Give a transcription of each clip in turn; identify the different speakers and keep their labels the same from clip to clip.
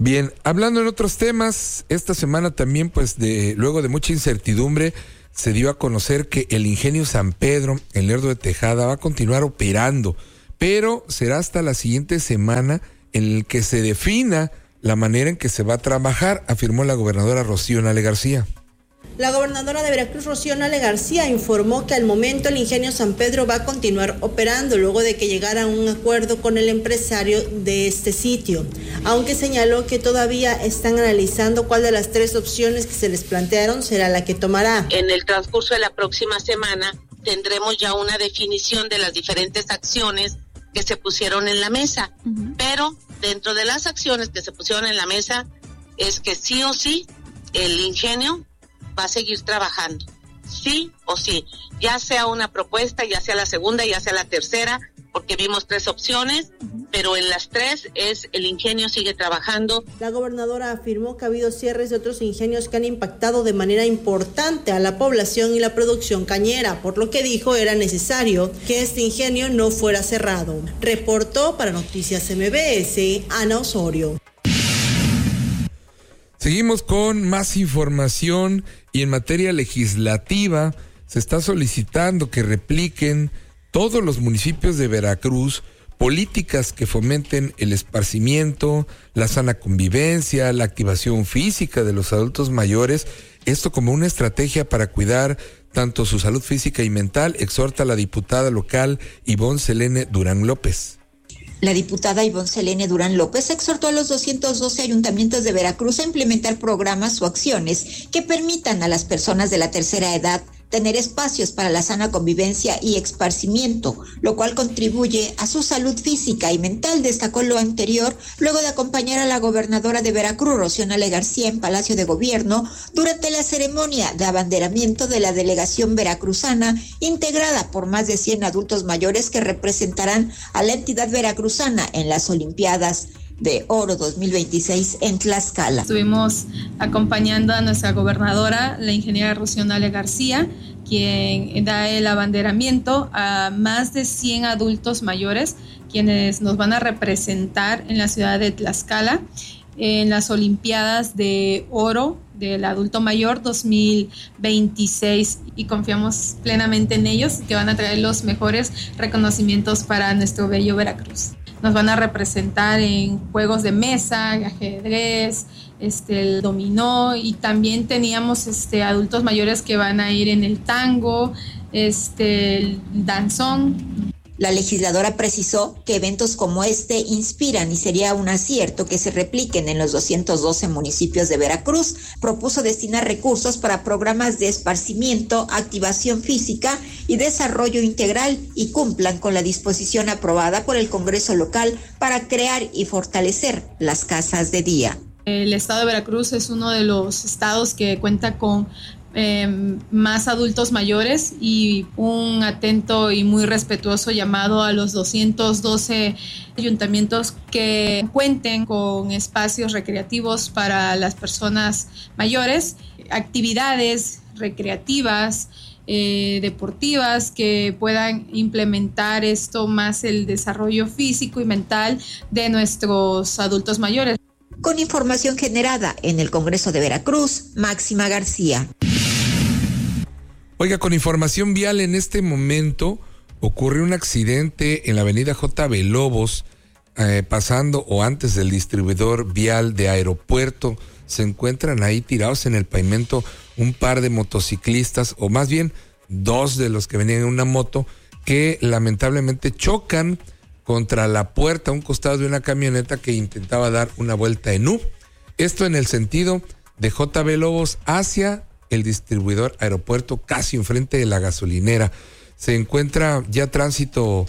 Speaker 1: Bien, hablando en otros temas, esta semana también, luego de mucha incertidumbre, se dio a conocer que el Ingenio San Pedro, en Lerdo de Tejada, va a continuar operando, pero será hasta la siguiente semana en el que se defina la manera en que se va a trabajar, afirmó la gobernadora Rocío Nale García.
Speaker 2: La gobernadora de Veracruz, Rocío Nale García, informó que al momento el Ingenio San Pedro va a continuar operando luego de que llegara a un acuerdo con el empresario de este sitio, aunque señaló que todavía están analizando cuál de las 3 opciones que se les plantearon será la que tomará.
Speaker 3: En el transcurso de la próxima semana tendremos ya una definición de las diferentes acciones que se pusieron en la mesa, pero dentro de las acciones que se pusieron en la mesa es que sí o sí el ingenio va a seguir trabajando, sí o sí, ya sea una propuesta, ya sea la segunda, ya sea la tercera, porque vimos 3 opciones, pero en las 3 el ingenio sigue trabajando.
Speaker 2: La gobernadora afirmó que ha habido cierres de otros ingenios que han impactado de manera importante a la población y la producción cañera, por lo que dijo era necesario que este ingenio no fuera cerrado. Reportó para Noticias MBS, Ana Osorio.
Speaker 1: Seguimos con más información y en materia legislativa se está solicitando que repliquen todos los municipios de Veracruz políticas que fomenten el esparcimiento, la sana convivencia, la activación física de los adultos mayores, esto como una estrategia para cuidar tanto su salud física y mental, exhorta la diputada local Ivonne Selene Durán López.
Speaker 4: La diputada Ivonne Selene Durán López exhortó a los 212 ayuntamientos de Veracruz a implementar programas o acciones que permitan a las personas de la tercera edad tener espacios para la sana convivencia y esparcimiento, lo cual contribuye a su salud física y mental, destacó lo anterior luego de acompañar a la gobernadora de Veracruz, Rocío Nale García, en Palacio de Gobierno durante la ceremonia de abanderamiento de la delegación veracruzana, integrada por más de 100 adultos mayores que representarán a la entidad veracruzana en las Olimpiadas de Oro 2026 en Tlaxcala.
Speaker 5: Estuvimos acompañando a nuestra gobernadora, la ingeniera Rocío Nale García, quien da el abanderamiento a más de 100 adultos mayores, quienes nos van a representar en la ciudad de Tlaxcala en las Olimpiadas de Oro del Adulto Mayor 2026, y confiamos plenamente en ellos, que van a traer los mejores reconocimientos para nuestro bello Veracruz. Nos van a representar en juegos de mesa, ajedrez, el dominó, y también teníamos adultos mayores que van a ir en el tango, el danzón.
Speaker 4: La legisladora precisó que eventos como este inspiran y sería un acierto que se repliquen en los 212 municipios de Veracruz. Propuso destinar recursos para programas de esparcimiento, activación física y desarrollo integral y cumplan con la disposición aprobada por el Congreso local para crear y fortalecer las casas de día.
Speaker 5: El estado de Veracruz es uno de los estados que cuenta con más adultos mayores, y un atento y muy respetuoso llamado a los 212 ayuntamientos que cuenten con espacios recreativos para las personas mayores, actividades recreativas, deportivas que puedan implementar esto más el desarrollo físico y mental de nuestros adultos mayores.
Speaker 4: Con información generada en el Congreso de Veracruz, Máxima García.
Speaker 1: Oiga, con información vial, en este momento ocurrió un accidente en la avenida J.B. Lobos, pasando o antes del distribuidor vial de Aeropuerto. Se encuentran ahí tirados en el pavimento un par de motociclistas, o más bien 2 de los que venían en una moto, que lamentablemente chocan contra la puerta a un costado de una camioneta que intentaba dar una vuelta en U. Esto en el sentido de J.B. Lobos hacia el distribuidor Aeropuerto, casi enfrente de la gasolinera. Se encuentra ya tránsito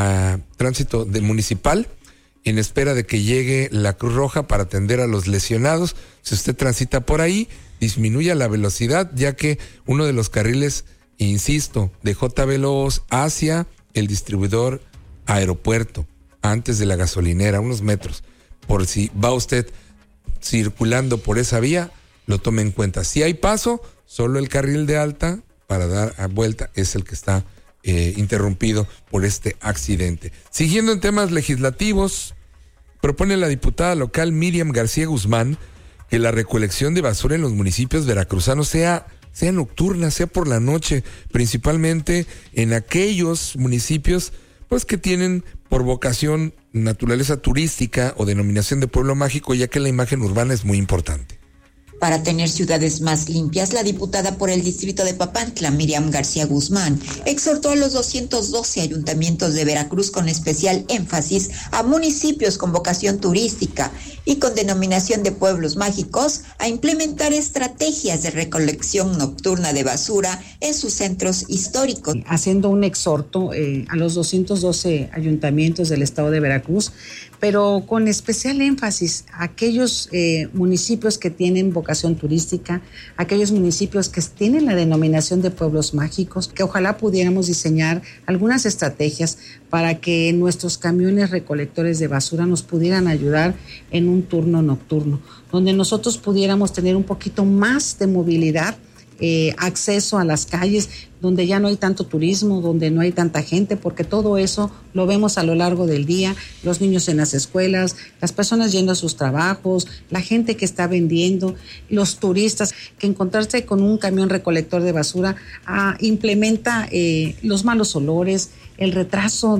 Speaker 1: de municipal en espera de que llegue la Cruz Roja para atender a los lesionados. Si usted transita por ahí, disminuya la velocidad, ya que uno de los carriles, insisto, de J.B. Lobos hacia el distribuidor Aeropuerto, antes de la gasolinera, unos metros, por si va usted circulando por esa vía, lo tome en cuenta. Si hay paso, solo el carril de alta para dar a vuelta es el que está interrumpido por este accidente. Siguiendo en temas legislativos, Propone la diputada local Miriam García Guzmán que la recolección de basura en los municipios veracruzanos sea nocturna, sea por la noche, principalmente en aquellos municipios pues que tienen por vocación naturaleza turística o denominación de pueblo mágico, ya que la imagen urbana es muy importante.
Speaker 4: Para tener ciudades más limpias, la diputada por el distrito de Papantla, Miriam García Guzmán, exhortó a los 212 ayuntamientos de Veracruz con especial énfasis a municipios con vocación turística y con denominación de pueblos mágicos a implementar estrategias de recolección nocturna de basura en sus centros históricos.
Speaker 6: Haciendo un exhorto a los 212 ayuntamientos del estado de Veracruz, pero con especial énfasis a aquellos municipios que tienen vocación turística, aquellos municipios que tienen la denominación de pueblos mágicos, que ojalá pudiéramos diseñar algunas estrategias para que nuestros camiones recolectores de basura nos pudieran ayudar en un turno nocturno, donde nosotros pudiéramos tener un poquito más de movilidad, acceso a las calles, donde ya no hay tanto turismo, donde no hay tanta gente, porque todo eso lo vemos a lo largo del día, los niños en las escuelas, las personas yendo a sus trabajos, la gente que está vendiendo, los turistas, que encontrarse con un camión recolector de basura implementa los malos olores, el retraso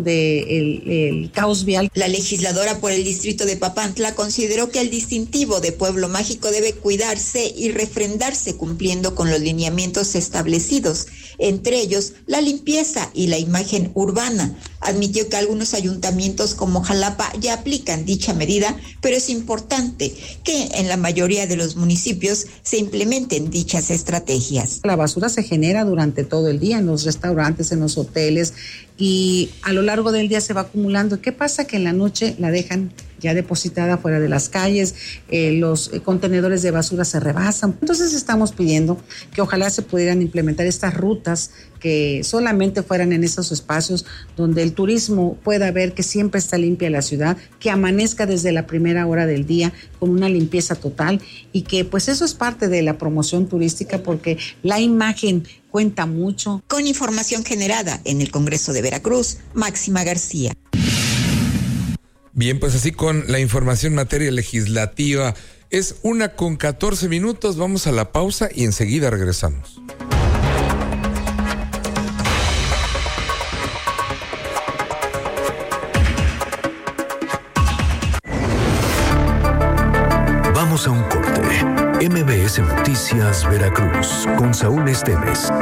Speaker 6: del caos vial.
Speaker 4: La legisladora por el distrito de Papantla consideró que el distintivo de pueblo mágico debe cuidarse y refrendarse cumpliendo con los lineamientos establecidos, entre ellos la limpieza y la imagen urbana. Admitió que algunos ayuntamientos como Jalapa ya aplican dicha medida, pero es importante que en la mayoría de los municipios se implementen dichas estrategias.
Speaker 6: La basura se genera durante todo el día en los restaurantes, en los hoteles, y a lo largo del día se va acumulando. ¿Qué pasa? Que en la noche la dejan ya depositada fuera de las calles, los contenedores de basura se rebasan. Entonces estamos pidiendo que ojalá se pudieran implementar estas rutas que solamente fueran en esos espacios donde el turismo pueda ver que siempre está limpia la ciudad, que amanezca desde la primera hora del día con una limpieza total, y que pues eso es parte de la promoción turística, porque la imagen cuenta mucho.
Speaker 4: Con información generada en el Congreso de Veracruz, Máxima García.
Speaker 1: Bien, pues así con la información en materia legislativa. Es 1:14. Vamos a la pausa y enseguida regresamos.
Speaker 7: Vamos a un corte. MBS Noticias Veracruz con Saúl Esteves.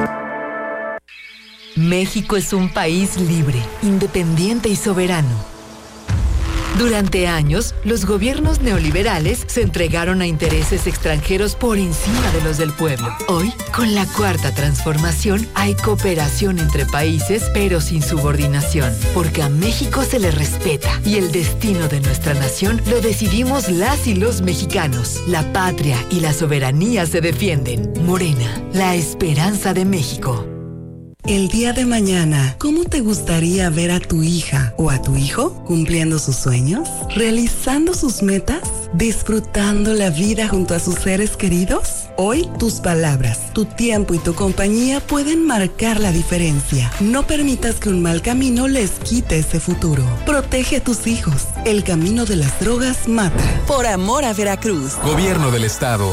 Speaker 8: México es un país libre, independiente y soberano. Durante años, los gobiernos neoliberales se entregaron a intereses extranjeros por encima de los del pueblo. Hoy, con la Cuarta Transformación, hay cooperación entre países, pero sin subordinación, porque a México se le respeta y el destino de nuestra nación lo decidimos las y los mexicanos. La patria y la soberanía se defienden. Morena, la esperanza de México.
Speaker 9: El día de mañana, ¿cómo te gustaría ver a tu hija o a tu hijo cumpliendo sus sueños, realizando sus metas, disfrutando la vida junto a sus seres queridos? Hoy, tus palabras, tu tiempo y tu compañía pueden marcar la diferencia. No permitas que un mal camino les quite ese futuro. Protege a tus hijos. El camino de las drogas mata. Por amor a Veracruz.
Speaker 7: Gobierno del Estado.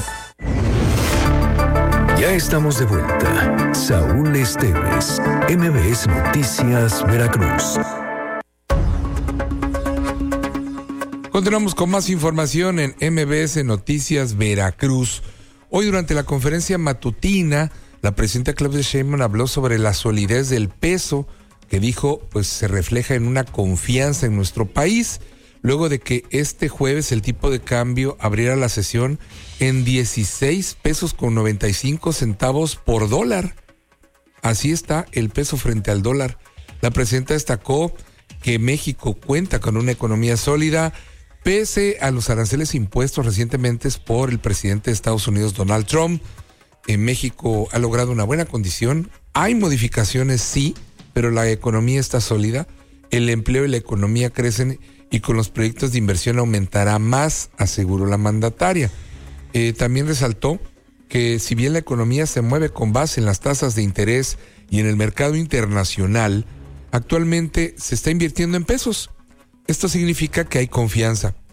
Speaker 7: Ya estamos de vuelta. Saúl Esteves, MBS Noticias Veracruz.
Speaker 1: Continuamos con más información en MBS Noticias Veracruz. Hoy, durante la conferencia matutina, la presidenta Claudia Sheinbaum habló sobre la solidez del peso, que dijo pues se refleja en una confianza en nuestro país, luego de que este jueves el tipo de cambio abriera la sesión en 16 pesos con 95 centavos por dólar. Así está el peso frente al dólar. La presidenta destacó que México cuenta con una economía sólida, pese a los aranceles impuestos recientemente por el presidente de Estados Unidos, Donald Trump. En México ha logrado una buena condición. Hay modificaciones, sí, pero la economía está sólida. El empleo y la economía crecen y con los proyectos de inversión aumentará más, aseguró la mandataria. También resaltó que si bien la economía se mueve con base en las tasas de interés y en el mercado internacional, actualmente se está invirtiendo en pesos. Esto significa que hay confianza.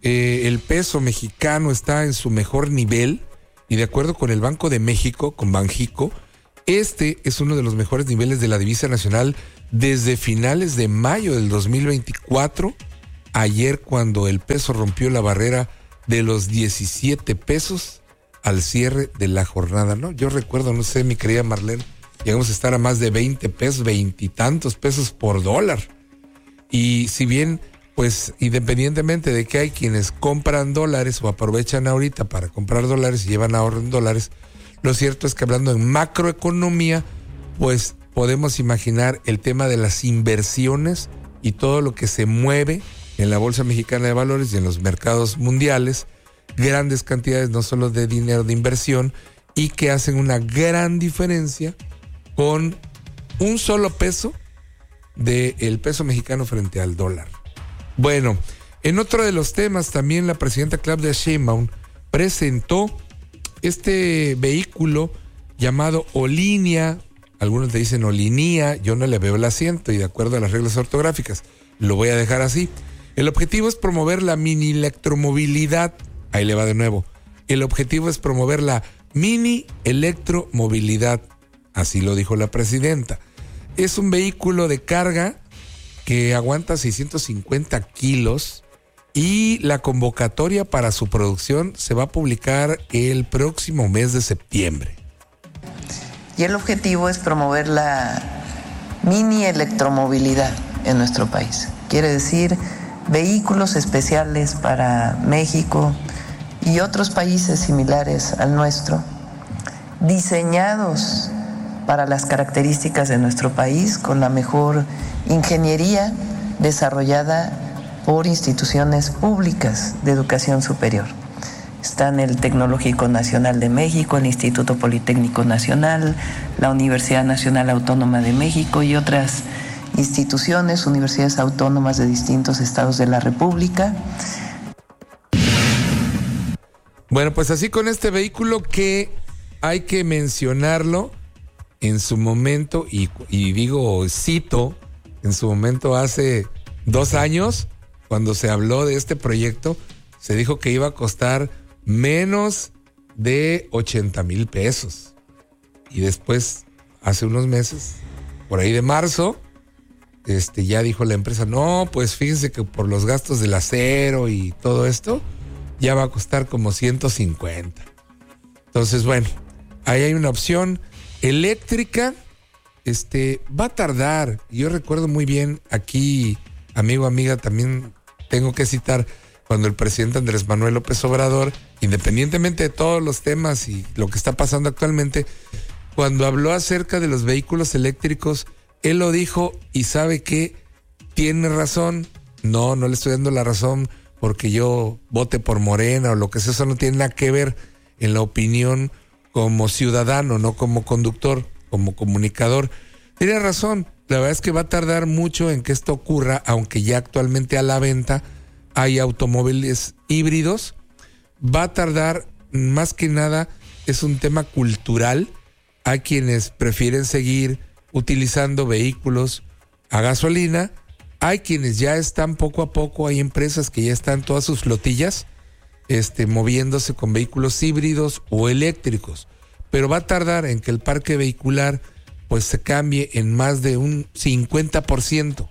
Speaker 1: el peso mexicano está en su mejor nivel y de acuerdo con el Banco de México, con Banjico, este es uno de los mejores niveles de la divisa nacional desde finales de mayo del 2024, ayer cuando el peso rompió la barrera de los 17 pesos al cierre de la jornada, ¿no? Yo recuerdo, no sé, mi querida Marlene, llegamos a estar a más de 20 pesos, 20 y tantos pesos por dólar. Y si bien, pues, independientemente de que hay quienes compran dólares o aprovechan ahorita para comprar dólares y llevan ahorro en dólares, lo cierto es que hablando en macroeconomía, pues podemos imaginar el tema de las inversiones y todo lo que se mueve en la Bolsa Mexicana de Valores y en los mercados mundiales, grandes cantidades no solo de dinero de inversión y que hacen una gran diferencia con un solo peso del peso mexicano frente al dólar. Bueno, en otro de los temas también la presidenta Claudia Sheinbaum presentó este vehículo llamado Olinia, algunos le dicen Olinia, yo no le veo el acento y de acuerdo a las reglas ortográficas lo voy a dejar así. El objetivo es promover la mini electromovilidad. Ahí le va de nuevo. El objetivo es promover la mini electromovilidad. Así lo dijo la presidenta. Es un vehículo de carga que aguanta 650 kilos y la convocatoria para su producción se va a publicar el próximo mes de septiembre.
Speaker 10: Y el objetivo es promover la mini electromovilidad en nuestro país. Quiere decir vehículos especiales para México y otros países similares al nuestro, diseñados para las características de nuestro país con la mejor ingeniería desarrollada por instituciones públicas de educación superior. Están el Tecnológico Nacional de México, el Instituto Politécnico Nacional, la Universidad Nacional Autónoma de México y otras instituciones, universidades autónomas de distintos estados de la República.
Speaker 1: Bueno, pues así con este vehículo que hay que mencionarlo en su momento, y digo, cito, en su momento hace 2 años, cuando se habló de este proyecto, se dijo que iba a costar menos de 80,000 pesos. Y después, hace unos meses, por ahí de marzo, ya dijo la empresa, no, pues fíjense que por los gastos del acero y todo esto, ya va a costar como 150. Entonces, bueno, ahí hay una opción eléctrica, va a tardar. Yo recuerdo muy bien aquí, amigo, amiga, también tengo que citar cuando el presidente Andrés Manuel López Obrador, independientemente de todos los temas y lo que está pasando actualmente, cuando habló acerca de los vehículos eléctricos, él lo dijo y sabe que tiene razón. No le estoy dando la razón porque yo vote por Morena o lo que sea, eso no tiene nada que ver en la opinión como ciudadano, no como conductor, como comunicador. Tiene razón, la verdad es que va a tardar mucho en que esto ocurra, aunque ya actualmente a la venta hay automóviles híbridos. Va a tardar, más que nada, es un tema cultural. Hay quienes prefieren seguir utilizando vehículos a gasolina. Hay quienes ya están poco a poco, hay empresas que ya están todas sus flotillas moviéndose con vehículos híbridos o eléctricos. Pero va a tardar en que el parque vehicular pues se cambie en más de un 50%.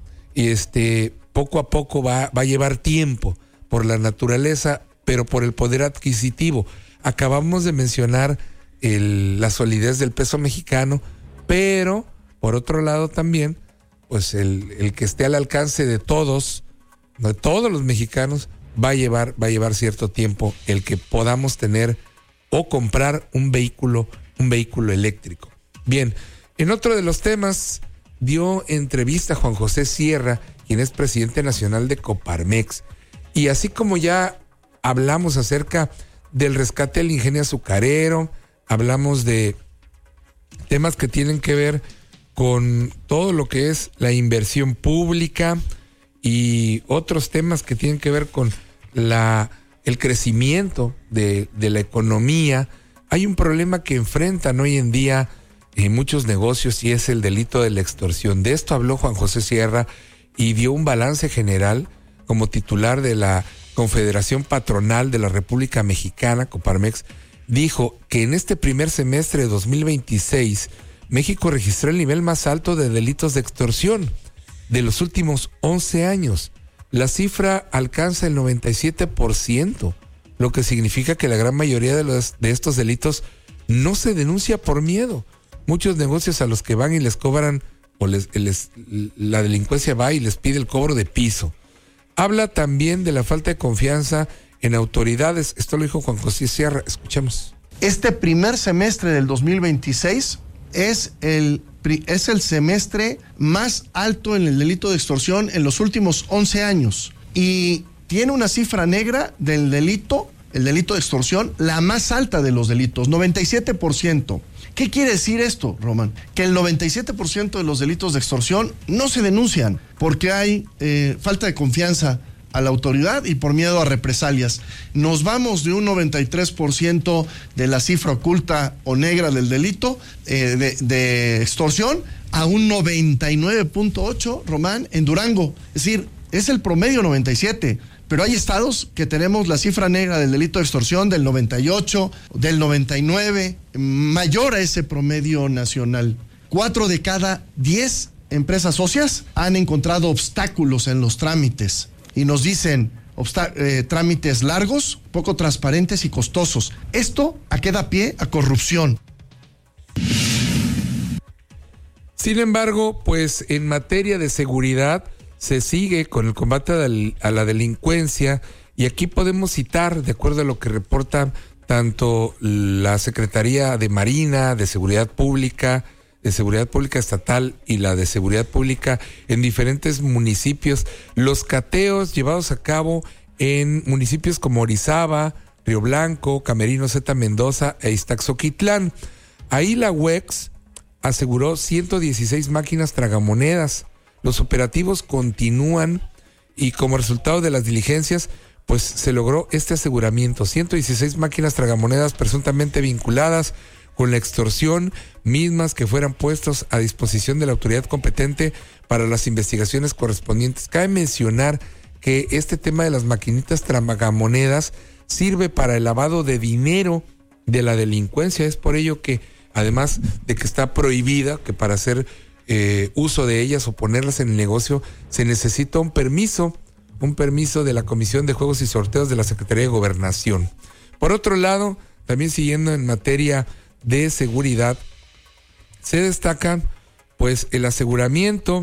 Speaker 1: Y poco a poco va a llevar tiempo por la naturaleza, pero por el poder adquisitivo. Acabamos de mencionar la solidez del peso mexicano, pero por otro lado también, pues el que esté al alcance de todos los mexicanos, va a llevar cierto tiempo el que podamos tener o comprar un vehículo eléctrico. Bien, en otro de los temas, dio entrevista Juan José Sierra, quien es presidente nacional de Coparmex, y así como ya hablamos acerca del rescate del ingenio azucarero, hablamos de temas que tienen que ver con todo lo que es la inversión pública y otros temas que tienen que ver con el crecimiento de la economía. Hay un problema que enfrentan hoy en día muchos negocios y es el delito de la extorsión. De esto habló Juan José Sierra y dio un balance general como titular de la Confederación Patronal de la República Mexicana, Coparmex, dijo que en este primer semestre de 2026, México registró el nivel más alto de delitos de extorsión de los últimos 11 años. La cifra alcanza el 97%, lo que significa que la gran mayoría de estos delitos no se denuncia por miedo. Muchos negocios a los que van y les cobran, o la delincuencia va y les pide el cobro de piso. Habla también de la falta de confianza en autoridades. Esto lo dijo Juan José Sierra. Escuchemos.
Speaker 11: Este primer semestre del 2026 es el semestre más alto en el delito de extorsión en los últimos 11 años. Y tiene una cifra negra del delito, el delito de extorsión, la más alta de los delitos, 97%. ¿Qué quiere decir esto, Román? Que el 97% de los delitos de extorsión no se denuncian porque hay falta de confianza a la autoridad y por miedo a represalias. Nos vamos de un 93% de la cifra oculta o negra del delito de extorsión a un 99.8, Román, en Durango. Es decir, es el promedio 97%. Pero hay estados que tenemos la cifra negra del delito de extorsión del 98, del 99, mayor a ese promedio nacional. 4 de cada 10 empresas socias han encontrado obstáculos en los trámites y nos dicen trámites largos, poco transparentes y costosos. Esto a qué da pie a corrupción.
Speaker 1: Sin embargo, pues en materia de seguridad se sigue con el combate a la delincuencia y aquí podemos citar, de acuerdo a lo que reporta tanto la Secretaría de Marina, de Seguridad Pública Estatal y la de Seguridad Pública en diferentes municipios, los cateos llevados a cabo en municipios como Orizaba, Río Blanco, Camerino, Zeta Mendoza e Iztaxoquitlán. Ahí la UEX aseguró 116 máquinas tragamonedas. Los operativos continúan y como resultado de las diligencias, pues se logró este aseguramiento. 116 máquinas tragamonedas presuntamente vinculadas con la extorsión, mismas que fueran puestos a disposición de la autoridad competente para las investigaciones correspondientes. Cabe mencionar que este tema de las maquinitas tragamonedas sirve para el lavado de dinero de la delincuencia. Es por ello que, además de que está prohibida, que para hacer uso de ellas o ponerlas en el negocio se necesita un permiso de la Comisión de Juegos y Sorteos de la Secretaría de Gobernación. Por otro lado, también siguiendo en materia de seguridad, se destaca pues el aseguramiento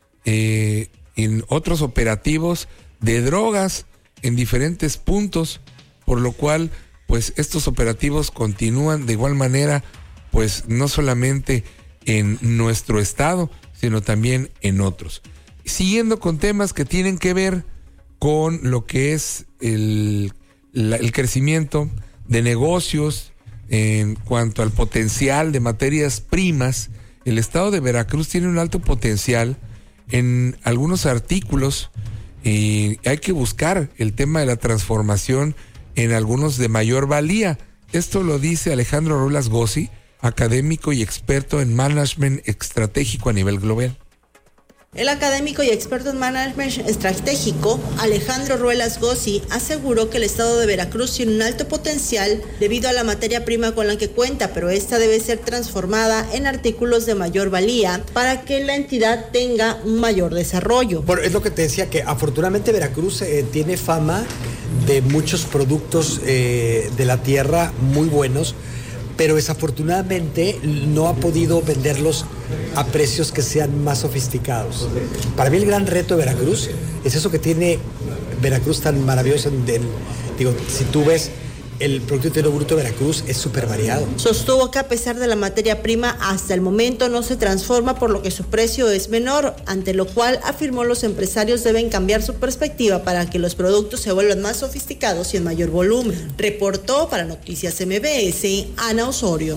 Speaker 1: en otros operativos de drogas en diferentes puntos, por lo cual pues estos operativos continúan de igual manera, pues no solamente en nuestro estado, sino también en otros. Siguiendo con temas que tienen que ver con lo que es el crecimiento de negocios en cuanto al potencial de materias primas, el estado de Veracruz tiene un alto potencial en algunos artículos y hay que buscar el tema de la transformación en algunos de mayor valía. Esto lo dice Alejandro Ruelas Gossi, académico y experto en management estratégico a nivel global.
Speaker 2: El académico y experto en management estratégico, Alejandro Ruelas Gossi, aseguró que el estado de Veracruz tiene un alto potencial debido a la materia prima con la que cuenta, pero esta debe ser transformada en artículos de mayor valía para que la entidad tenga un mayor desarrollo.
Speaker 12: Bueno, es lo que te decía, que afortunadamente Veracruz tiene fama de muchos productos de la tierra muy buenos, pero desafortunadamente no ha podido venderlos a precios que sean más sofisticados. Para mí el gran reto de Veracruz es eso que tiene Veracruz tan maravilloso. Si tú ves el Producto Interior Bruto de Veracruz es súper variado.
Speaker 2: Sostuvo que a pesar de la materia prima, hasta el momento no se transforma, por lo que su precio es menor, ante lo cual afirmó los empresarios deben cambiar su perspectiva para que los productos se vuelvan más sofisticados y en mayor volumen. Reportó para Noticias MBS, Ana Osorio.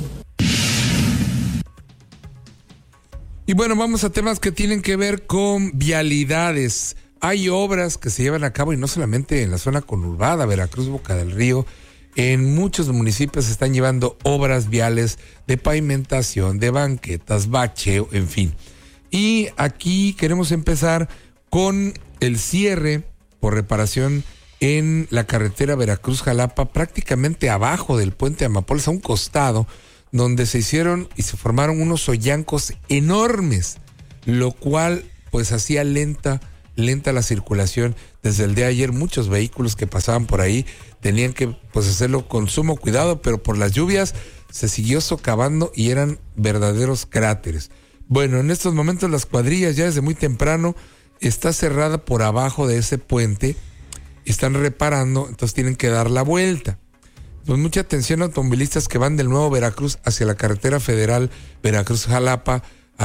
Speaker 1: Y bueno, vamos a temas que tienen que ver con vialidades. Hay obras que se llevan a cabo y no solamente en la zona conurbada, Veracruz, Boca del Río. En muchos municipios se están llevando obras viales de pavimentación, de banquetas, bacheo, en fin. Y aquí queremos empezar con el cierre por reparación en la carretera Veracruz-Jalapa, prácticamente abajo del puente Amapolas, a un costado, donde se hicieron y se formaron unos hoyancos enormes, lo cual pues hacía lenta la circulación. Desde el día de ayer muchos vehículos que pasaban por ahí tenían que pues hacerlo con sumo cuidado, pero por las lluvias se siguió socavando y eran verdaderos cráteres. Bueno, en estos momentos las cuadrillas ya desde muy temprano está cerrada por abajo de ese puente, están reparando, entonces tienen que dar la vuelta. Pues mucha atención a automovilistas que van del Nuevo Veracruz hacia la carretera federal Veracruz-Jalapa,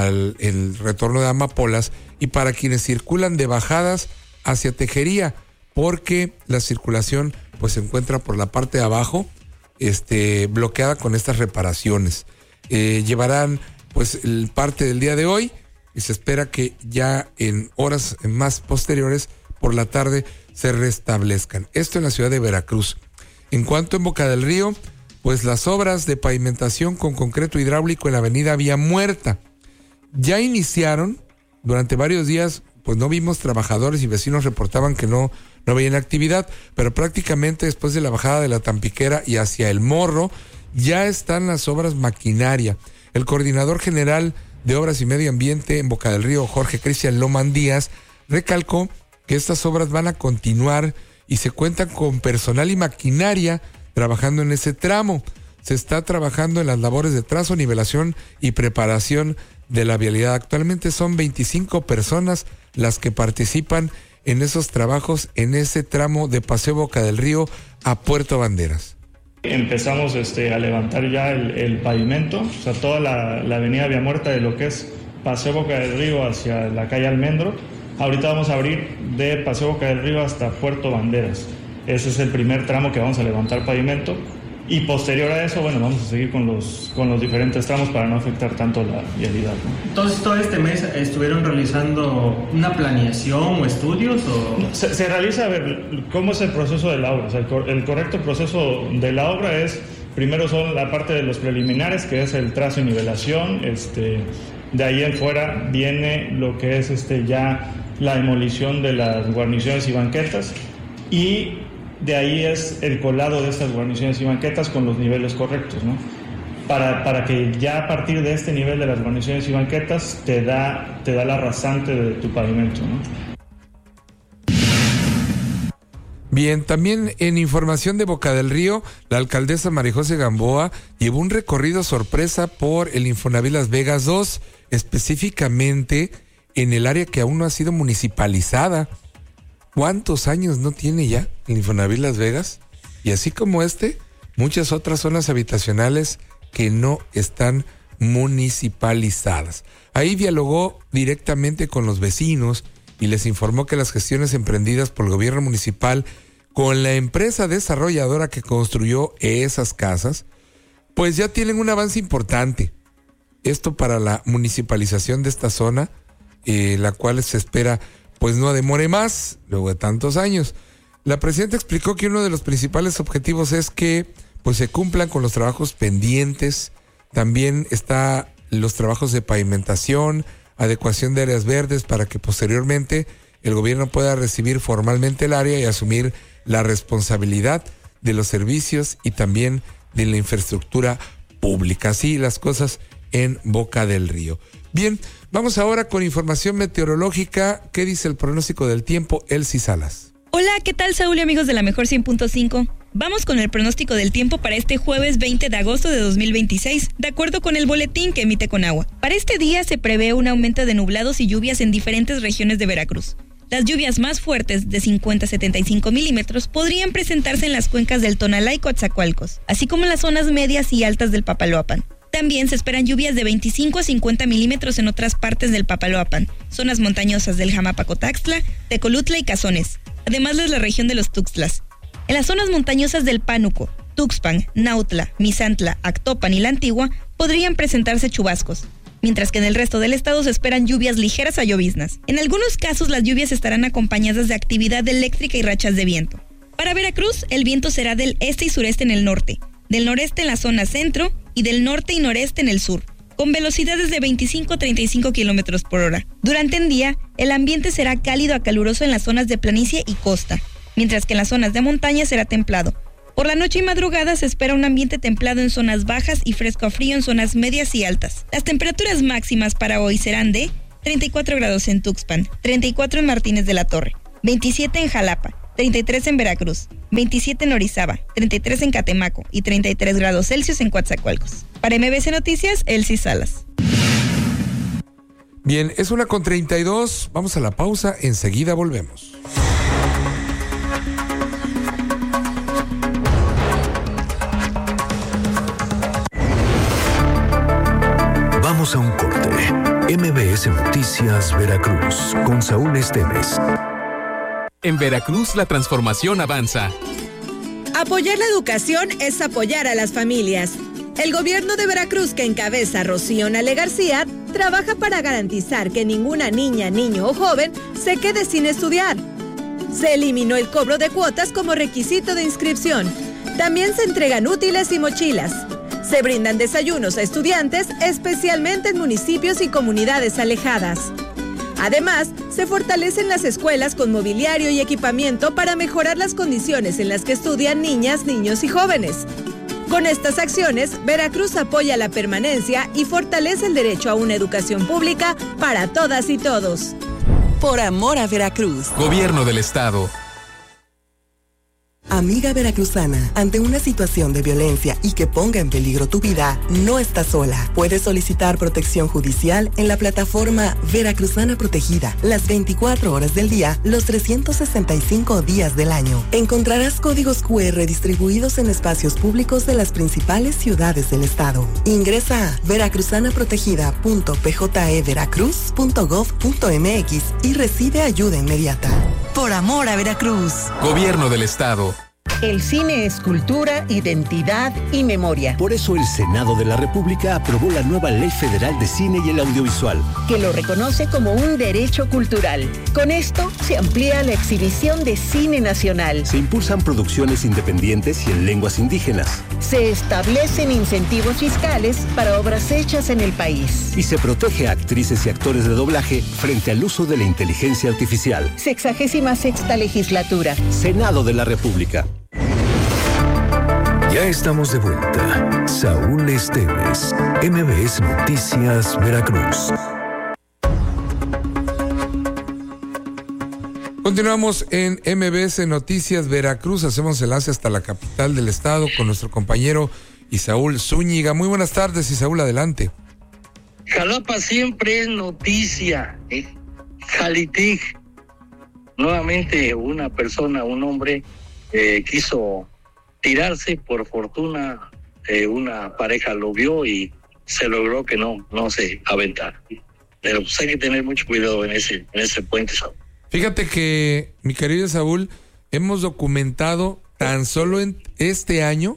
Speaker 1: el retorno de Amapolas, y para quienes circulan de bajadas hacia Tejería, porque la circulación pues se encuentra por la parte de abajo bloqueada con estas reparaciones. Llevarán pues parte del día de hoy y se espera que ya en horas más posteriores por la tarde se restablezcan. Esto en la ciudad de Veracruz. En cuanto en Boca del Río, pues las obras de pavimentación con concreto hidráulico en la avenida Vía Muerta ya iniciaron. Durante varios días pues no vimos trabajadores y vecinos reportaban que no veían actividad, pero prácticamente después de la bajada de la Tampiquera y hacia el Morro ya están las obras maquinaria. El coordinador general de Obras y Medio Ambiente en Boca del Río, Jorge Cristian Lomán Díaz, recalcó que estas obras van a continuar y se cuentan con personal y maquinaria trabajando en ese tramo. Se está trabajando en las labores de trazo, nivelación y preparación de la vialidad. Actualmente son 25 personas las que participan en esos trabajos en ese tramo de Paseo Boca del Río a Puerto Banderas.
Speaker 13: Empezamos a levantar ya el pavimento, o sea, toda la avenida Vía Muerta de lo que es Paseo Boca del Río hacia la calle Almendro. Ahorita vamos a abrir de Paseo Boca del Río hasta Puerto Banderas. Ese es el primer tramo que vamos a levantar pavimento. Y posterior a eso, bueno, vamos a seguir con los diferentes tramos para no afectar tanto la vialidad, ¿no?
Speaker 14: Entonces, ¿todo este mes estuvieron realizando una planeación o estudios?
Speaker 13: Se realiza, a ver, cómo es el proceso de la obra. O sea, el correcto proceso de la obra es, primero son la parte de los preliminares, que es el trazo y nivelación. De ahí en fuera viene lo que es ya la demolición de las guarniciones y banquetas. Y de ahí es el colado de estas guarniciones y banquetas con los niveles correctos, ¿no? Para que ya a partir de este nivel de las guarniciones y banquetas te da la rasante de tu pavimento, ¿no?
Speaker 1: Bien, también en información de Boca del Río, la alcaldesa María José Gamboa llevó un recorrido sorpresa por el Infonavit Las Vegas 2, específicamente en el área que aún no ha sido municipalizada. ¿Cuántos años no tiene ya el Infonavit Las Vegas? Y así como muchas otras zonas habitacionales que no están municipalizadas. Ahí dialogó directamente con los vecinos y les informó que las gestiones emprendidas por el gobierno municipal con la empresa desarrolladora que construyó esas casas, pues ya tienen un avance importante. Esto para la municipalización de esta zona, la cual se espera pues no demore más, luego de tantos años. La presidenta explicó que uno de los principales objetivos es que pues se cumplan con los trabajos pendientes. También está los trabajos de pavimentación, adecuación de áreas verdes para que posteriormente el gobierno pueda recibir formalmente el área y asumir la responsabilidad de los servicios y también de la infraestructura pública. Así las cosas en Boca del Río. Bien, vamos ahora con información meteorológica. ¿Qué dice el pronóstico del tiempo? Elsie Salas.
Speaker 15: Hola, ¿qué tal, Saúl y amigos de la Mejor 100.5? Vamos con el pronóstico del tiempo para este jueves 20 de agosto de 2026, de acuerdo con el boletín que emite Conagua. Para este día se prevé un aumento de nublados y lluvias en diferentes regiones de Veracruz. Las lluvias más fuertes, de 50 a 75 milímetros, podrían presentarse en las cuencas del Tonalá y Coatzacoalcos, así como en las zonas medias y altas del Papaloapan. También se esperan lluvias de 25 a 50 milímetros en otras partes del Papaloapan, zonas montañosas del Jamapacotaxtla, Tecolutla y Cazones, además de la región de los Tuxtlas. En las zonas montañosas del Pánuco, Tuxpan, Nautla, Misantla, Actopan y La Antigua podrían presentarse chubascos, mientras que en el resto del estado se esperan lluvias ligeras a lloviznas. En algunos casos las lluvias estarán acompañadas de actividad eléctrica y rachas de viento. Para Veracruz, el viento será del este y sureste en el norte, del noreste en la zona centro y del norte y noreste en el sur, con velocidades de 25 a 35 kilómetros por hora. Durante el día, el ambiente será cálido a caluroso en las zonas de planicie y costa, mientras que en las zonas de montaña será templado. Por la noche y madrugada se espera un ambiente templado en zonas bajas y fresco a frío en zonas medias y altas. Las temperaturas máximas para hoy serán de 34 grados en Tuxpan, 34 en Martínez de la Torre, 27 en Jalapa, 33 en Veracruz, 27 en Orizaba, 33 en Catemaco y 33 grados Celsius en Coatzacoalcos. Para MBC Noticias, Elsie Salas.
Speaker 1: Bien, es 1:32, vamos a la pausa, enseguida volvemos.
Speaker 7: Vamos a un corte. MBS Noticias Veracruz con Saúl Esteves.
Speaker 16: En Veracruz la transformación avanza.
Speaker 17: Apoyar la educación es apoyar a las familias. El gobierno de Veracruz, que encabeza Rocío Nale García, trabaja para garantizar que ninguna niña, niño o joven se quede sin estudiar. Se eliminó el cobro de cuotas como requisito de inscripción. También se entregan útiles y mochilas. Se brindan desayunos a estudiantes, especialmente en municipios y comunidades alejadas. Además, se fortalecen las escuelas con mobiliario y equipamiento para mejorar las condiciones en las que estudian niñas, niños y jóvenes. Con estas acciones, Veracruz apoya la permanencia y fortalece el derecho a una educación pública para todas y todos.
Speaker 18: Por amor a Veracruz.
Speaker 16: Gobierno del Estado.
Speaker 18: Amiga veracruzana, ante una situación de violencia y que ponga en peligro tu vida, no estás sola. Puedes solicitar protección judicial en la plataforma Veracruzana Protegida, las 24 horas del día, los 365 días del año. Encontrarás códigos QR distribuidos en espacios públicos de las principales ciudades del estado. Ingresa a veracruzanaprotegida.pjeveracruz.gov.mx y recibe ayuda inmediata.
Speaker 19: Por amor a Veracruz.
Speaker 16: Gobierno del Estado.
Speaker 20: El cine es cultura, identidad y memoria.
Speaker 21: Por eso el Senado de la República aprobó la nueva Ley Federal de Cine y el Audiovisual,
Speaker 20: que lo reconoce como un derecho cultural. Con esto se amplía la exhibición de cine nacional.
Speaker 21: Se impulsan producciones independientes y en lenguas indígenas.
Speaker 20: Se establecen incentivos fiscales para obras hechas en el país.
Speaker 21: Y se protege a actrices y actores de doblaje frente al uso de la inteligencia artificial.
Speaker 20: 66ª legislatura.
Speaker 21: Senado de la República.
Speaker 7: Ya estamos de vuelta. Saúl Esteves, MBS Noticias Veracruz.
Speaker 1: Continuamos en MBS Noticias Veracruz. Hacemos enlace hasta la capital del estado con nuestro compañero Isaúl Zúñiga. Muy buenas tardes, Isaúl, adelante.
Speaker 22: Jalapa siempre es noticia. Jalitic. Nuevamente un hombre quiso tirarse, por fortuna una pareja lo vio y se logró que no se aventara. Pero pues hay que tener mucho cuidado en ese puente, Saúl.
Speaker 1: Fíjate que, mi querido Saúl, hemos documentado tan solo en este año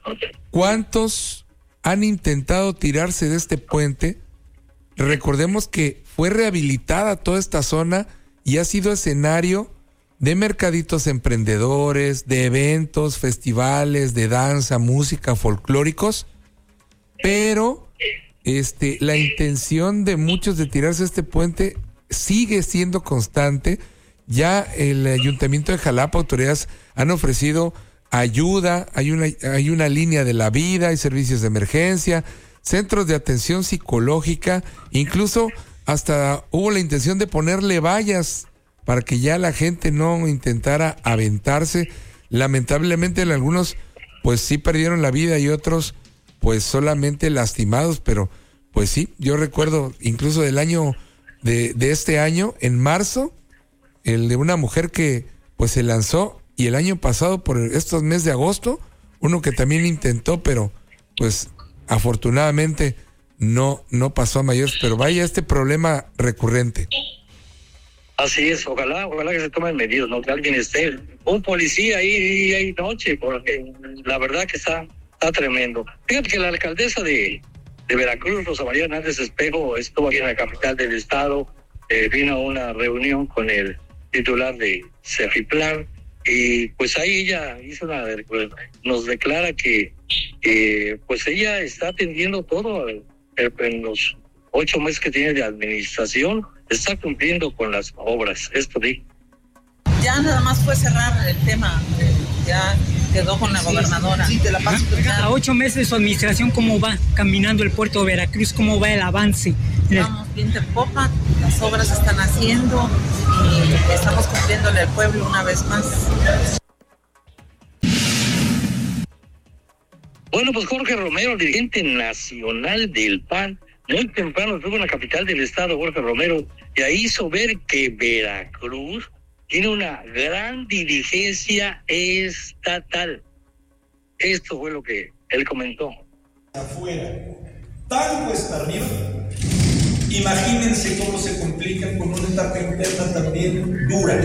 Speaker 1: cuántos han intentado tirarse de este puente. Recordemos que fue rehabilitada toda esta zona y ha sido escenario de mercaditos emprendedores, de eventos, festivales, de danza, música, folclóricos, pero la intención de muchos de tirarse a este puente sigue siendo constante. Ya el Ayuntamiento de Jalapa, autoridades han ofrecido ayuda, hay una línea de la vida, hay servicios de emergencia, centros de atención psicológica, incluso hasta hubo la intención de ponerle vallas para que ya la gente no intentara aventarse. Lamentablemente algunos pues sí perdieron la vida y otros pues solamente lastimados, pero pues sí, yo recuerdo incluso del año de este año, en marzo, el de una mujer que pues se lanzó, y el año pasado por estos meses de agosto, uno que también intentó, pero pues afortunadamente no pasó a mayores, pero vaya este problema recurrente.
Speaker 22: Así es, ojalá que se tomen medidas, ¿no? Que alguien esté, un policía ahí noche, porque la verdad que está tremendo. Fíjate que la alcaldesa de Veracruz, Rosa María Hernández Espejo, estuvo aquí en la capital del estado, vino a una reunión con el titular de Cefiplan, y pues ahí ella nos declara que pues ella está atendiendo todo en los 8 meses que tiene de administración, está cumpliendo con las obras. Esto digo.
Speaker 23: Ya
Speaker 3: ya nada más fue cerrar el tema, ya quedó con la gobernadora. Sí, te la paso.
Speaker 5: A 8 meses de su administración, ¿cómo va caminando el puerto de Veracruz? ¿Cómo va el avance?
Speaker 3: Vamos viento en popa, las obras se están haciendo y estamos cumpliéndole al pueblo una vez más.
Speaker 22: Bueno, pues Jorge Romero, dirigente nacional del PAN, muy temprano estuvo en la capital del estado, Jorge Romero, y ahí hizo ver que Veracruz tiene una gran dirigencia estatal. Esto fue lo que él comentó.
Speaker 23: Afuera, tan cuesta arriba, imagínense cómo se complican con una etapa interna también dura.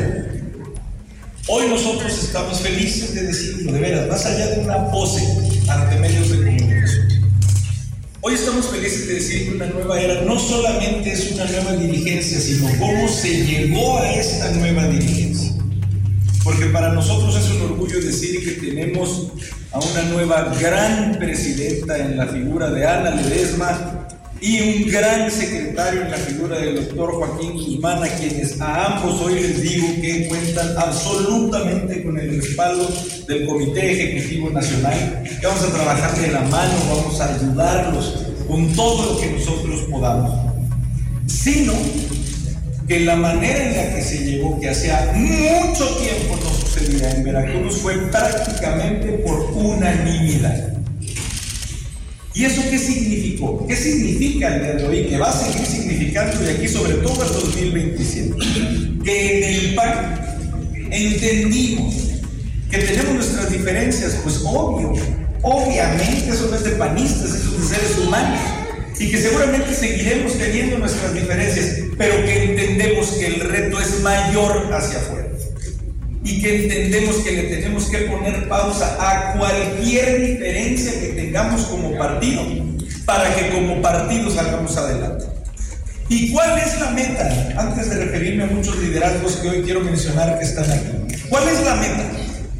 Speaker 23: Hoy nosotros estamos felices de decirlo, de veras, más allá de una pose ante medios de comunicación. Hoy estamos felices de decir que una nueva era no solamente es una nueva dirigencia, sino cómo se llegó a esta nueva dirigencia. Porque para nosotros es un orgullo decir que tenemos a una nueva gran presidenta en la figura de Ana Ledesma y un gran secretario en la figura del doctor Joaquín Guzmán, a quienes a ambos hoy les digo que cuentan absolutamente con el respaldo del Comité Ejecutivo Nacional, que vamos a trabajar de la mano, vamos a ayudarlos con todo lo que nosotros podamos, sino que la manera en la que se llegó, que hacía mucho tiempo no sucedía en Veracruz, fue prácticamente por unanimidad. ¿Y eso qué significó? ¿Qué significa el día de hoy? Que va a seguir significando de aquí sobre todo el 2027. Que en el PAN entendimos que tenemos nuestras diferencias, pues obviamente eso no es de panistas, eso es de seres humanos. Y que seguramente seguiremos teniendo nuestras diferencias, pero que entendemos que el reto es mayor hacia afuera. Y que entendemos que le tenemos que poner pausa a cualquier diferencia que tengamos como partido, para que como partido salgamos adelante. ¿Y cuál es la meta? Antes de referirme a muchos liderazgos que hoy quiero mencionar que están aquí. ¿Cuál es la meta?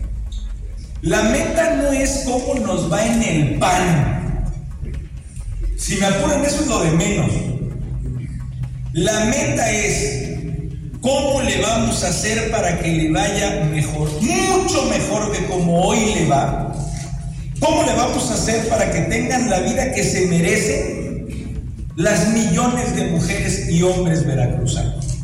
Speaker 23: La meta no es cómo nos va en el PAN. Si me apuran, eso es lo de menos. La meta es ¿cómo le vamos a hacer para que le vaya mejor? Mucho mejor de como hoy le va. ¿Cómo le vamos a hacer para que tengan la vida que se merecen las millones de mujeres y hombres veracruzanos?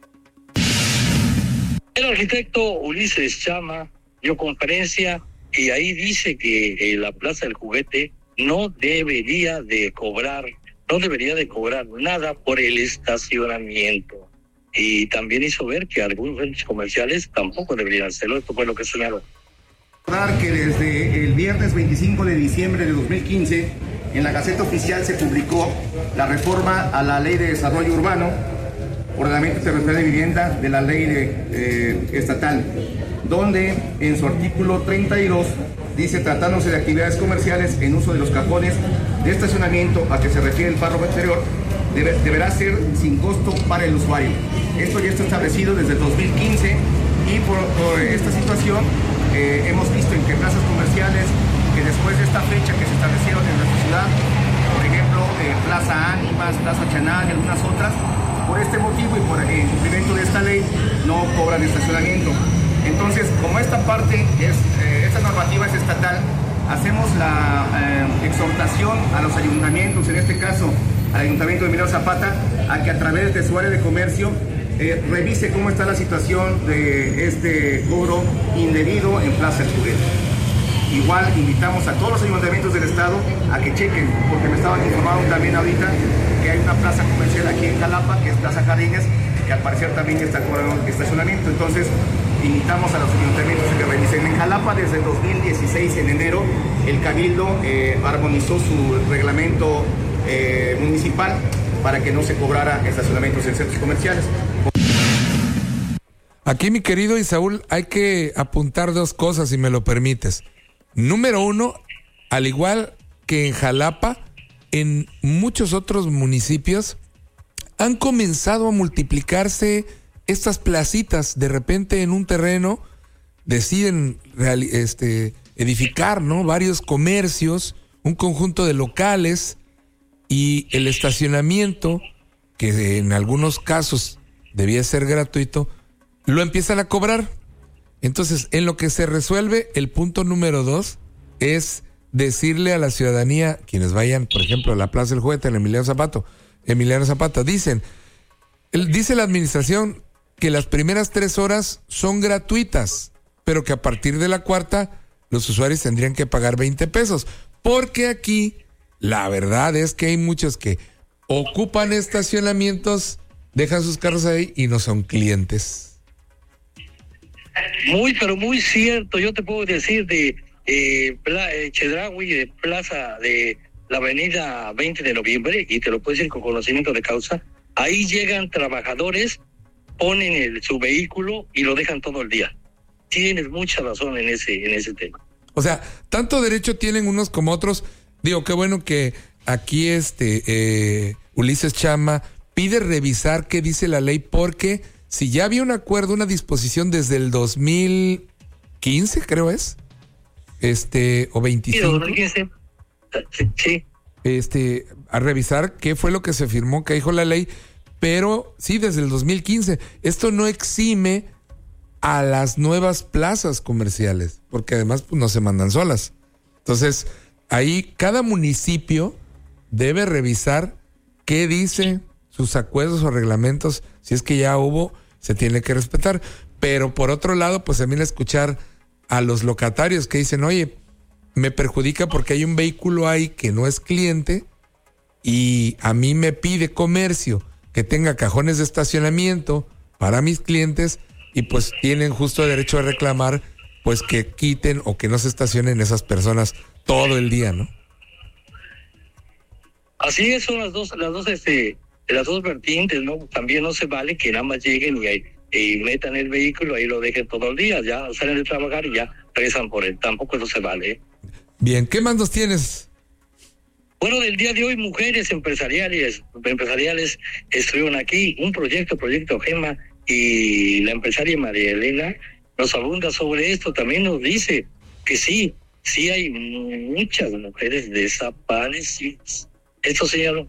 Speaker 22: El arquitecto Ulises Chama dio conferencia y ahí dice que la Plaza del Juguete no debería de cobrar nada por el estacionamiento. Y también hizo ver que algunos centros comerciales tampoco deberían hacerlo. Esto fue lo que señaló.
Speaker 24: Recordar que desde el viernes 25 de diciembre de 2015, en la Gaceta Oficial se publicó la reforma a la Ley de Desarrollo Urbano, Ordenamiento Territorial de Vivienda de la Ley estatal, donde en su artículo 32 dice: tratándose de actividades comerciales en uso de los cajones de estacionamiento a que se refiere el párrafo anterior, deberá ser sin costo para el usuario. Esto ya está establecido desde el 2015 y por esta situación hemos visto en que plazas comerciales que después de esta fecha que se establecieron en nuestra ciudad, por ejemplo Plaza Ánimas, Plaza Chanal y algunas otras, por este motivo y por el cumplimiento de esta ley no cobran estacionamiento. Entonces, como esta parte esta normativa es estatal, hacemos la exhortación a los ayuntamientos, en este caso al Ayuntamiento de Emiliano Zapata, a que a través de su área de comercio revise cómo está la situación de este cobro indebido en Plaza del Juguete. Igual invitamos a todos los ayuntamientos del estado a que chequen, porque me estaban informando también ahorita que hay una plaza comercial aquí en Jalapa, que es Plaza Jardines, que al parecer también está cobrando estacionamiento. Entonces invitamos a los ayuntamientos a que revisen. En Jalapa desde el 2016, en enero, el Cabildo armonizó su reglamento municipal para que no se cobrara estacionamientos en centros comerciales.
Speaker 1: Aquí, mi querido Isaúl, hay que apuntar dos cosas, si me lo permites. Número uno, al igual que en Jalapa, en muchos otros municipios han comenzado a multiplicarse estas placitas. De repente en un terreno deciden edificar, ¿no?, varios comercios, un conjunto de locales, y el estacionamiento, que en algunos casos debía ser gratuito, lo empiezan a cobrar. Entonces, en lo que se resuelve, el punto número 2 es decirle a la ciudadanía, quienes vayan, por ejemplo, a la Plaza del Juguete, en Emiliano Zapata, dice la administración que las primeras 3 horas son gratuitas, pero que a partir de la 4ª los usuarios tendrían que pagar 20 pesos. Porque aquí la verdad es que hay muchos que ocupan estacionamientos, dejan sus carros ahí y no son clientes.
Speaker 22: Pero muy cierto. Yo te puedo decir de Chedraui, de Plaza de la Avenida 20 de Noviembre, y te lo puedo decir con conocimiento de causa. Ahí llegan trabajadores, ponen su vehículo y lo dejan todo el día. Tienes mucha razón en ese tema.
Speaker 1: O sea, tanto derecho tienen unos como otros. Digo, qué bueno que aquí Ulises Chama pide revisar qué dice la ley, porque si ya había un acuerdo, una disposición desde el 2015, creo es, o 25.
Speaker 22: Sí, 2015. Sí.
Speaker 1: A revisar qué fue lo que se firmó, qué dijo la ley, pero sí, desde el 2015. Esto no exime a las nuevas plazas comerciales, porque además pues, no se mandan solas. Entonces, ahí cada municipio debe revisar qué dice, sus acuerdos o reglamentos, si es que ya hubo, se tiene que respetar. Pero por otro lado, pues también escuchar a los locatarios que dicen, oye, me perjudica porque hay un vehículo ahí que no es cliente y a mí me pide comercio que tenga cajones de estacionamiento para mis clientes y pues tienen justo derecho a reclamar pues que quiten o que no se estacionen esas personas todo el día, ¿no?
Speaker 22: Así es, son las dos vertientes, ¿no? También no se vale que nada más lleguen y metan el vehículo, ahí lo dejen todo el día, ya salen de trabajar y ya regresan por él. Tampoco eso se vale, ¿eh?
Speaker 1: Bien, ¿qué mandos tienes?
Speaker 22: Bueno, del día de hoy, mujeres empresariales estuvieron aquí, un proyecto GEMA, y la empresaria María Elena nos abunda sobre esto, también nos dice que sí hay muchas mujeres desaparecidas. Esto señaló.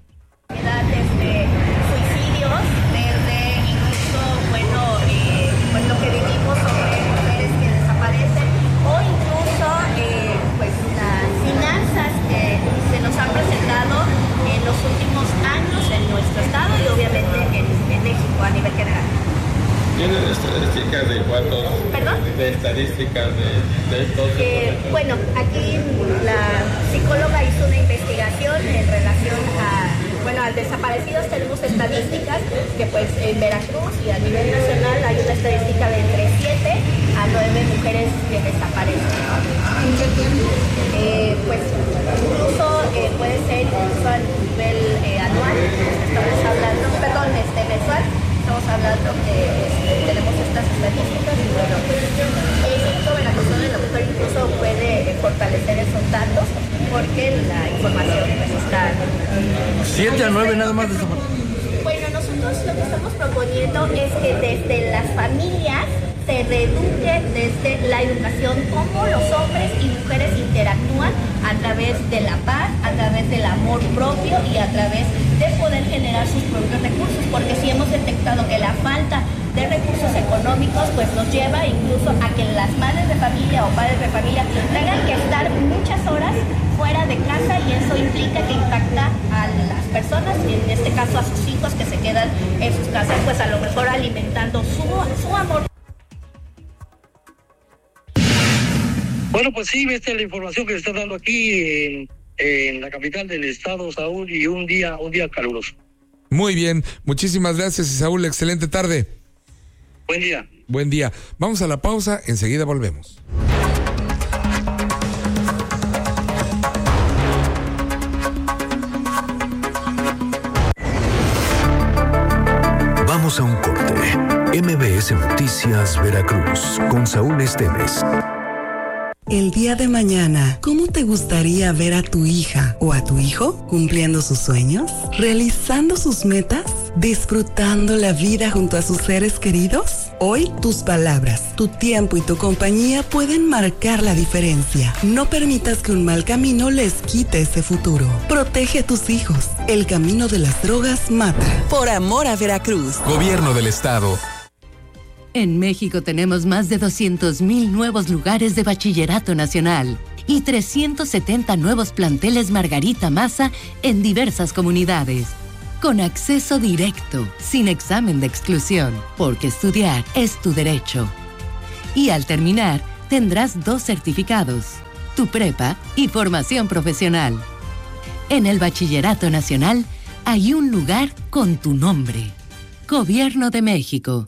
Speaker 4: Suicidios, desde incluso, pues lo que vivimos sobre mujeres que desaparecen, o incluso pues las finanzas que se nos han presentado en los últimos años en nuestro estado y obviamente en México a nivel general.
Speaker 6: ¿Tienen estadísticas de cuántos? ¿Perdón? De estadísticas de estos.
Speaker 4: Bueno, aquí la psicóloga hizo una investigación en relación al desaparecidos. Tenemos estadísticas que pues en Veracruz y a nivel nacional hay una estadística de entre 7 a 9 mujeres que desaparecen. Pues incluso puede ser incluso a nivel anual, estamos hablando, mensual. Estamos hablando que tenemos estas estadísticas y bueno, el Instituto Veracruzano de la Mujer incluso puede fortalecer esos datos porque la información pues está...
Speaker 6: 7 a 9 nada más desaparecidos.
Speaker 4: Bueno, nosotros lo que estamos proponiendo es que desde las familias se reeduque desde la educación cómo los hombres y mujeres interactúan a través de la paz, a través del amor propio y a través de poder generar sus propios recursos, porque si hemos detectado que la falta de recursos económicos pues nos lleva incluso a que las madres de familia o padres de familia tengan que estar muchas horas fuera de casa y eso implica que impacta a las personas, en este caso a sus hijos que se quedan en sus casas pues a lo mejor alimentando su amor.
Speaker 22: Bueno, pues sí, esta es la información que se está dando aquí en la capital del estado, Saúl, y un día caluroso.
Speaker 1: Muy bien, muchísimas gracias, Saúl, excelente tarde.
Speaker 22: Buen día.
Speaker 1: Buen día. Vamos a la pausa, enseguida volvemos.
Speaker 7: Vamos a un corte. MBS Noticias Veracruz con Saúl Esteves.
Speaker 18: El día de mañana, ¿cómo te gustaría ver a tu hija o a tu hijo cumpliendo sus sueños? ¿Realizando sus metas? ¿Disfrutando la vida junto a sus seres queridos? Hoy, tus palabras, tu tiempo y tu compañía pueden marcar la diferencia. No permitas que un mal camino les quite ese futuro. Protege a tus hijos. El camino de las drogas mata.
Speaker 19: Por amor a Veracruz.
Speaker 16: Gobierno del Estado.
Speaker 8: En México tenemos más de 200,000 nuevos lugares de bachillerato nacional y 370 nuevos planteles Margarita Maza en diversas comunidades. Con acceso directo, sin examen de exclusión, porque estudiar es tu derecho. Y al terminar, tendrás 2 certificados, tu prepa y formación profesional. En el Bachillerato Nacional hay un lugar con tu nombre. Gobierno de México.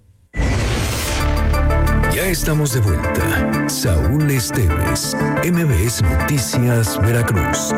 Speaker 7: Ya estamos de vuelta. Saúl Esteves, MBS Noticias, Veracruz.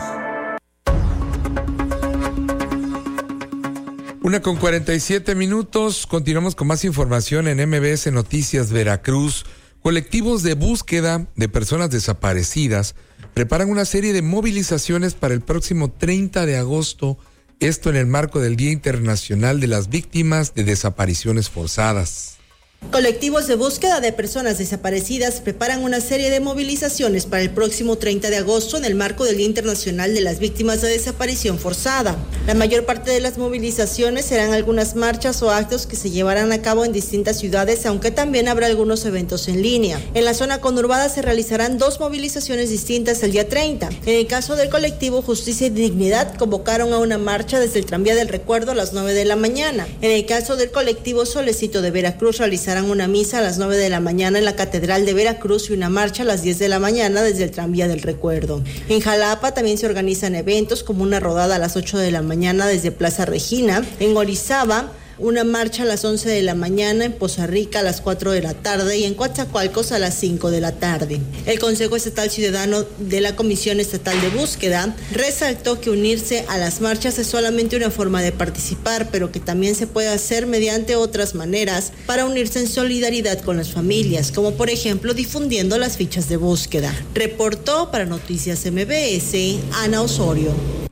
Speaker 1: 1:47. Continuamos con más información en MBS Noticias Veracruz. Colectivos de búsqueda de personas desaparecidas preparan una serie de movilizaciones para el próximo 30 de agosto, esto en el marco del Día Internacional de las Víctimas de Desapariciones Forzadas.
Speaker 2: Colectivos de búsqueda de personas desaparecidas preparan una serie de movilizaciones para el próximo 30 de agosto en el marco del Día Internacional de las Víctimas de Desaparición Forzada. La mayor parte de las movilizaciones serán algunas marchas o actos que se llevarán a cabo en distintas ciudades, aunque también habrá algunos eventos en línea. En la zona conurbada se realizarán 2 movilizaciones distintas el día 30. En el caso del colectivo Justicia y Dignidad, convocaron a una marcha desde el Tranvía del Recuerdo a las 9 de la mañana. En el caso del colectivo Solecito de Veracruz, realizarán una misa a las 9 de la mañana en la Catedral de Veracruz y una marcha a las 10 de la mañana desde el Tranvía del Recuerdo. En Jalapa también se organizan eventos como una rodada a las 8 de la mañana desde Plaza Regina. En Orizaba, una marcha a las 11 de la mañana, en Poza Rica a las 4 de la tarde y en Coatzacoalcos a las 5 de la tarde. El Consejo Estatal Ciudadano de la Comisión Estatal de Búsqueda resaltó que unirse a las marchas es solamente una forma de participar, pero que también se puede hacer mediante otras maneras para unirse en solidaridad con las familias, como por ejemplo difundiendo las fichas de búsqueda. Reportó para Noticias MBS, Ana Osorio.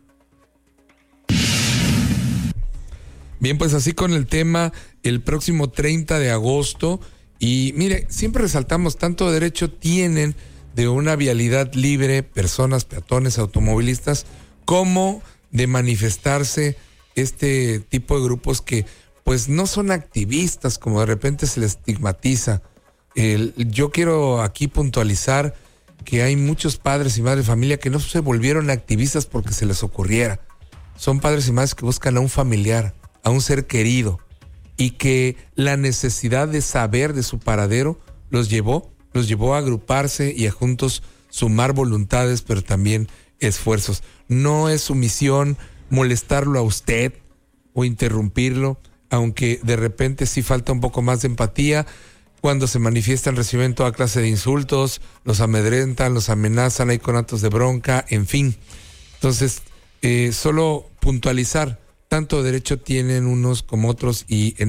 Speaker 1: Bien, pues así con el tema, el próximo 30 de agosto, y mire, siempre resaltamos, tanto derecho tienen de una vialidad libre personas, peatones, automovilistas, como de manifestarse este tipo de grupos que pues no son activistas, como de repente se les estigmatiza. Yo quiero aquí puntualizar que hay muchos padres y madres de familia que no se volvieron activistas porque se les ocurriera. Son padres y madres que buscan a un familiar, a un ser querido, y que la necesidad de saber de su paradero los llevó a agruparse y a juntos sumar voluntades, pero también esfuerzos. No es su misión molestarlo a usted o interrumpirlo, aunque de repente sí falta un poco más de empatía. Cuando se manifiestan, reciben toda clase de insultos, los amedrentan, los amenazan, hay conatos de bronca, en fin. Entonces, solo puntualizar, tanto derecho tienen unos como otros, y en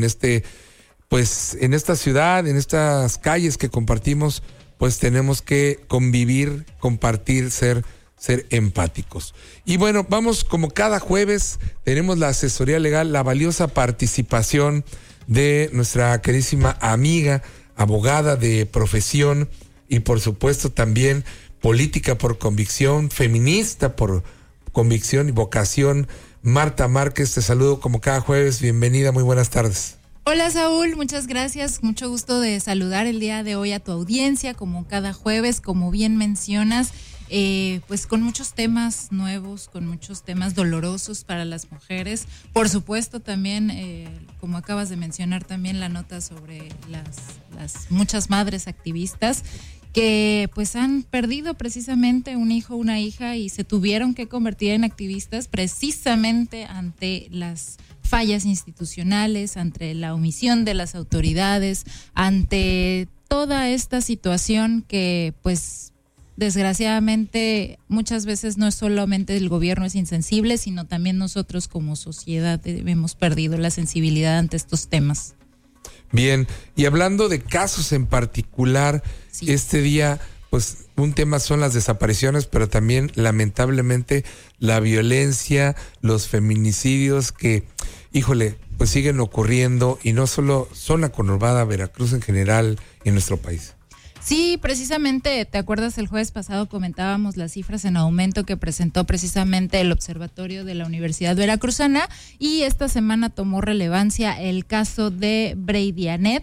Speaker 1: en esta ciudad, en estas calles que compartimos, pues tenemos que convivir, compartir, ser empáticos. Y bueno, vamos, como cada jueves, tenemos la asesoría legal, la valiosa participación de nuestra queridísima amiga, abogada de profesión y por supuesto también política por convicción, feminista por convicción y vocación, Marta Márquez. Te saludo como cada jueves, bienvenida, muy buenas tardes.
Speaker 9: Hola Saúl, muchas gracias, mucho gusto de saludar el día de hoy a tu audiencia, como cada jueves, como bien mencionas, pues con muchos temas nuevos, con muchos temas dolorosos para las mujeres, por supuesto también, como acabas de mencionar, también la nota sobre las muchas madres activistas que pues han perdido precisamente un hijo, una hija, y se tuvieron que convertir en activistas precisamente ante las fallas institucionales, ante la omisión de las autoridades, ante toda esta situación que pues desgraciadamente muchas veces no es solamente el gobierno es insensible, sino también nosotros como sociedad hemos perdido la sensibilidad ante estos temas.
Speaker 1: Bien, y hablando de casos en particular, sí, este día, pues un tema son las desapariciones, pero también lamentablemente la violencia, los feminicidios que, híjole, pues siguen ocurriendo, y no solo zona conurbada, Veracruz en general, en nuestro país.
Speaker 9: Sí, precisamente, ¿te acuerdas? El jueves pasado comentábamos las cifras en aumento que presentó precisamente el Observatorio de la Universidad Veracruzana, y esta semana tomó relevancia el caso de Brady Annette,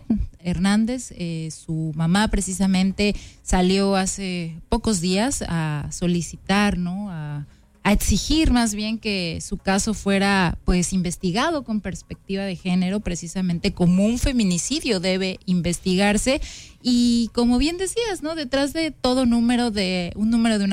Speaker 9: Hernández. Su mamá precisamente salió hace pocos días a solicitar, ¿no? A exigir más bien que su caso fuera pues investigado con perspectiva de género, precisamente como un feminicidio debe investigarse. Y como bien decías, ¿no? Detrás de todo número de una